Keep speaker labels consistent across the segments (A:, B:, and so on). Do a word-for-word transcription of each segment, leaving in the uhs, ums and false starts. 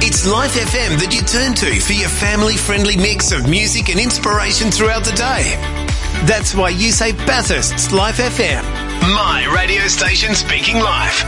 A: It's Life F M that you turn to for your family-friendly mix of music and inspiration throughout the day. That's why you say Bathurst's Life F M. My radio station speaking life.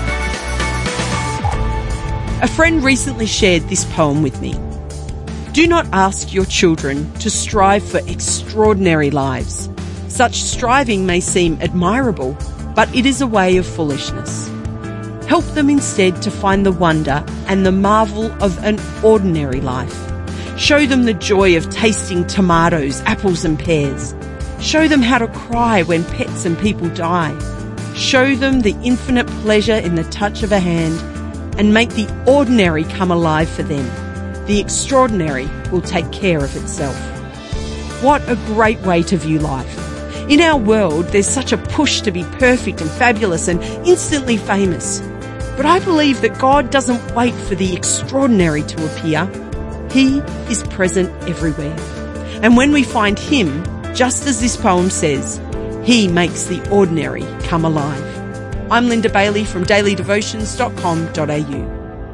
B: A friend recently shared this poem with me. Do not ask your children to strive for extraordinary lives. Such striving may seem admirable, but it is a way of foolishness. Help them instead to find the wonder and the marvel of an ordinary life. Show them the joy of tasting tomatoes, apples and pears. Show them how to cry when pets and people die. Show them the infinite pleasure in the touch of a hand and make the ordinary come alive for them. The extraordinary will take care of itself. What a great way to view life. In our world, there's such a push to be perfect and fabulous and instantly famous. But I believe that God doesn't wait for the extraordinary to appear. He is present everywhere. And when we find Him, just as this poem says, He makes the ordinary come alive. I'm Linda Bailey from daily devotions dot com dot a u.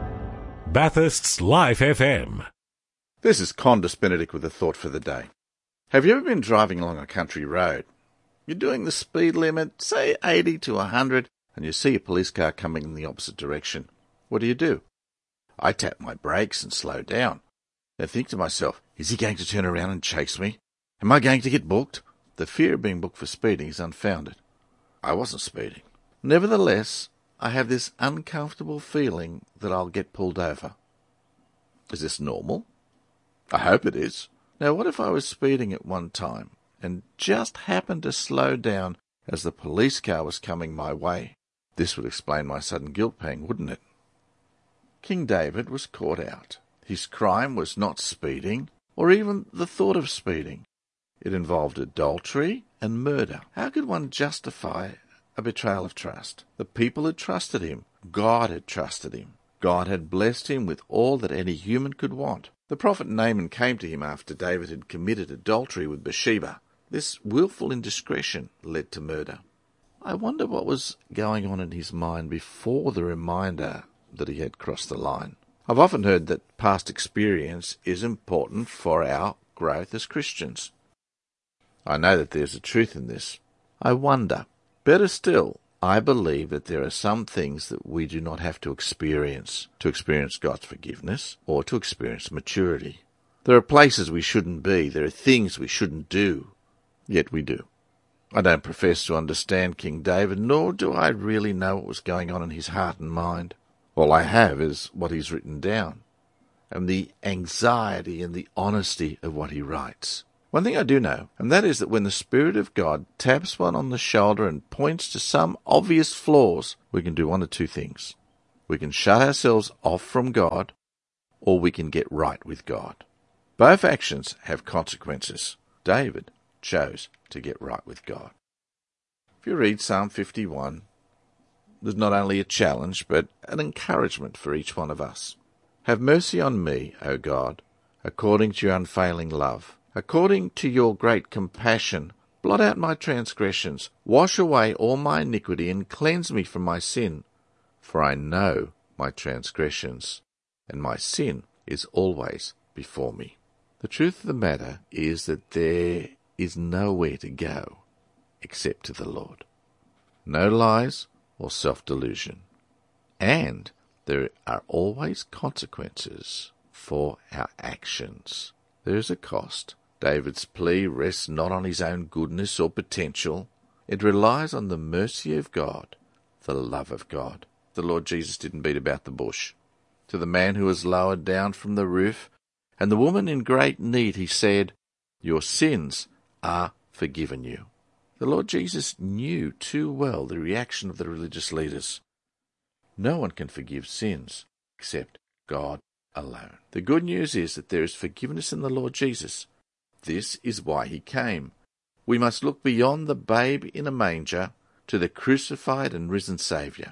C: Bathurst's Life F M.
D: This is Condis Benedict with a thought for the day. Have you ever been driving along a country road? You're doing the speed limit, say eighty to one hundred, and you see a police car coming in the opposite direction. What do you do? I tap my brakes and slow down. Then think to myself, is he going to turn around and chase me? Am I going to get booked? The fear of being booked for speeding is unfounded. I wasn't speeding. Nevertheless, I have this uncomfortable feeling that I'll get pulled over. Is this normal? I hope it is. Now, what if I was speeding at one time and just happened to slow down as the police car was coming my way? This would explain my sudden guilt pang, wouldn't it? King David was caught out. His crime was not speeding, or even the thought of speeding. It involved adultery and murder. How could one justify a betrayal of trust? The people had trusted him. God had trusted him. God had blessed him with all that any human could want. The prophet Naaman came to him after David had committed adultery with Bathsheba. This willful indiscretion led to murder. I wonder what was going on in his mind before the reminder that he had crossed the line. I've often heard that past experience is important for our growth as Christians. I know that there's a truth in this. I wonder, better still, I believe that there are some things that we do not have to experience to experience God's forgiveness or to experience maturity. There are places we shouldn't be, there are things we shouldn't do, yet we do. I don't profess to understand King David, nor do I really know what was going on in his heart and mind. All I have is what he's written down, and the anxiety and the honesty of what he writes. One thing I do know, and that is that when the Spirit of God taps one on the shoulder and points to some obvious flaws, we can do one of two things. We can shut ourselves off from God, or we can get right with God. Both actions have consequences. David chose to get right with God. If you read Psalm fifty-one, there's not only a challenge, but an encouragement for each one of us. Have mercy on me, O God, according to your unfailing love. According to your great compassion, blot out my transgressions. Wash away all my iniquity and cleanse me from my sin. For I know my transgressions, and my sin is always before me. The truth of the matter is that there is nowhere to go except to the Lord. No lies or self-delusion. And there are always consequences for our actions. There is a cost. David's plea rests not on his own goodness or potential. It relies on the mercy of God, the love of God. The Lord Jesus didn't beat about the bush. To the man who was lowered down from the roof and the woman in great need, he said, your sins are forgiven you. The Lord Jesus knew too well the reaction of the religious leaders. No one can forgive sins except God alone. The good news is that there is forgiveness in the Lord Jesus. This is why he came. We must look beyond the babe in a manger to the crucified and risen Saviour.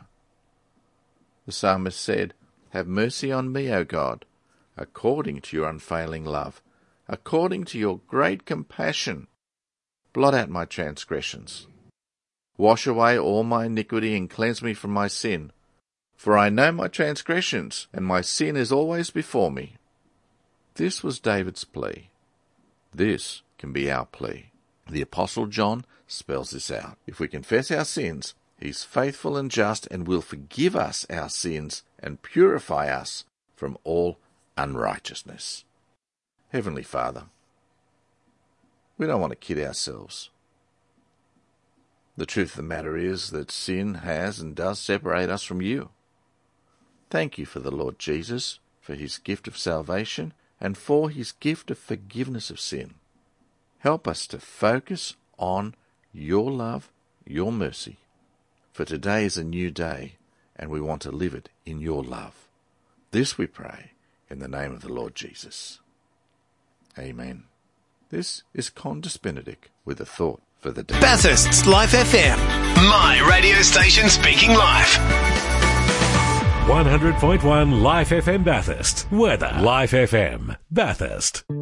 D: The psalmist said, have mercy on me, O God, according to your unfailing love, according to your great compassion. Blot out my transgressions. Wash away all my iniquity and cleanse me from my sin. For I know my transgressions, and my sin is always before me. This was David's plea. This can be our plea. The Apostle John spells this out. If we confess our sins, he's faithful and just and will forgive us our sins and purify us from all unrighteousness. Heavenly Father, we don't want to kid ourselves. The truth of the matter is that sin has and does separate us from you. Thank you for the Lord Jesus, for his gift of salvation, and for his gift of forgiveness of sin. Help us to focus on your love, your mercy. For today is a new day, and we want to live it in your love. This we pray in the name of the Lord Jesus. Amen. This is Condis Benedict with a thought for the day.
A: Bathurst's Life F M, my radio station speaking life.
C: one hundred point one Life F M Bathurst. Weather. Life F M Bathurst.